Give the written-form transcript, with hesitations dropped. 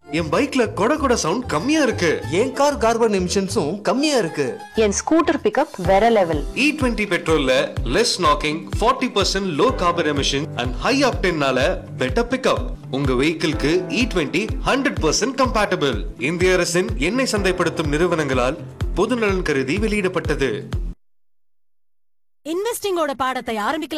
என் பைக்ல கொட கொட சவுண்ட் கம்மியா இருக்கு. என் கார் கார்பன் எமிஷன்ஸும் கம்மியா இருக்கு. என் ஸ்கூட்டர் பிக்கப் வேற level. E20 பெட்ரோல்ல less knocking, 40% low carbon emission and high octaneனால better pickup. உங்க வெஹிக்கிள்க்கு E20 100% compatible. இந்திய அரசின் எண்ணெய் சந்தைப்படுத்தும் நிறுவனங்களால் பொதுநலன் கருதி வெளியிடப்பட்டது. இன்வெஸ்டிங்கோட பாடத்தை ஆரம்பிக்கலாம்.